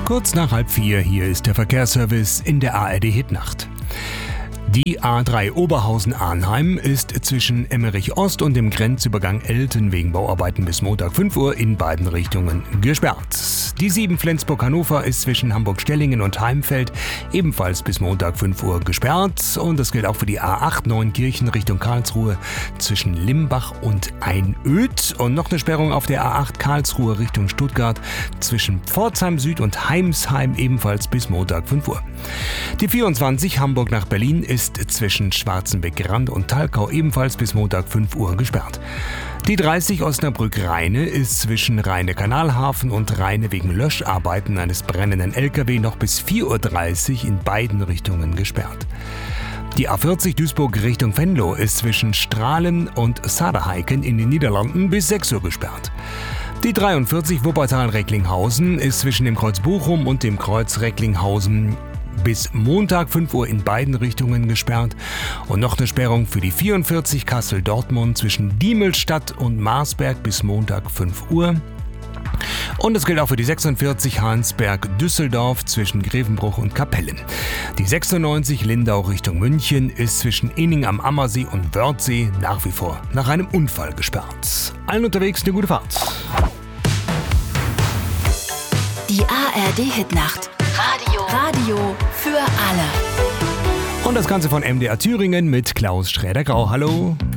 Kurz nach 3:30, hier ist der Verkehrsservice in der ARD Hitnacht. Die A3 Oberhausen-Arnheim ist zwischen Emmerich Ost und dem Grenzübergang Elten wegen Bauarbeiten bis Montag 5 Uhr in beiden Richtungen gesperrt. Die 7 Flensburg-Hannover ist zwischen Hamburg-Stellingen und Heimfeld ebenfalls bis Montag 5 Uhr gesperrt. Und das gilt auch für die A8 Neunkirchen Richtung Karlsruhe zwischen Limbach und Einöd. Und noch eine Sperrung auf der A8 Karlsruhe Richtung Stuttgart zwischen Pforzheim Süd und Heimsheim ebenfalls bis Montag 5 Uhr. Die 24 Hamburg nach Berlin ist zwischen Schwarzenbeck-Rand und Talkau ebenfalls bis Montag 5 Uhr gesperrt. Die 30 Osnabrück-Rheine ist zwischen Rheine-Kanalhafen und Rheine wegen Löscharbeiten eines brennenden LKW noch bis 4:30 Uhr in beiden Richtungen gesperrt. Die A40 Duisburg Richtung Venlo ist zwischen Strahlen und Saarheiken in den Niederlanden bis 6 Uhr gesperrt. Die 43 Wuppertal-Recklinghausen ist zwischen dem Kreuz Bochum und dem Kreuz Recklinghausen bis Montag 5 Uhr in beiden Richtungen gesperrt. Und noch eine Sperrung für die 44 Kassel-Dortmund zwischen Diemelstadt und Marsberg bis Montag 5 Uhr. Und es gilt auch für die 46 Hansberg-Düsseldorf zwischen Grevenbruch und Kapellen. Die 96 Lindau Richtung München ist zwischen Inning am Ammersee und Wörthsee nach wie vor nach einem Unfall gesperrt. Allen unterwegs eine gute Fahrt. Die ARD Hitnacht. Radio für alle. Und das Ganze von MDR Thüringen mit Klaus Schräder-Grau. Hallo.